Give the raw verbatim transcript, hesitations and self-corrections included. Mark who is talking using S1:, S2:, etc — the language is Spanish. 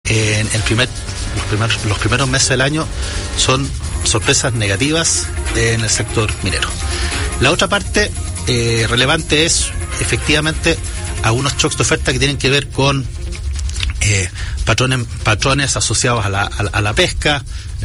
S1: en el primer, los, primeros, los primeros meses del año son sorpresas negativas en el sector minero. La otra parte eh, relevante es efectivamente algunos shocks de oferta que tienen que ver con eh, patrones, patrones asociados a la, a, a la pesca,